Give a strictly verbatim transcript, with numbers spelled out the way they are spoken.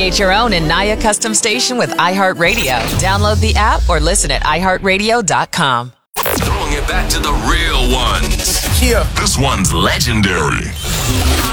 Create your own Anaya custom station with iHeartRadio. Download the app or listen at i heart radio dot com. Throwing it back to the real ones. Yeah. This one's legendary.